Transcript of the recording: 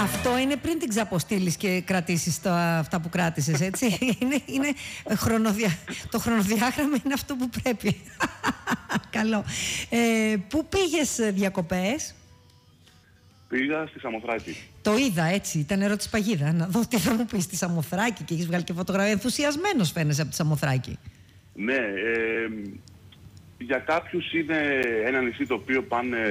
Αυτό είναι πριν την ξαποστείλεις και κρατήσεις αυτά που κράτησες, έτσι. είναι το χρονοδιάγραμμα είναι αυτό που πρέπει. Καλό. Πού πήγες διακοπές? Πήγα στη Σαμοθράκη. Το είδα, έτσι, ήταν ερώτηση παγίδα. Να δω τι θα μου πεις στη Σαμοθράκη, και έχεις βγάλει και φωτογραφία. Ενθουσιασμένος φαίνεσαι από τη Σαμοθράκη. Ναι, για κάποιους είναι ένα νησί το οποίο πάνε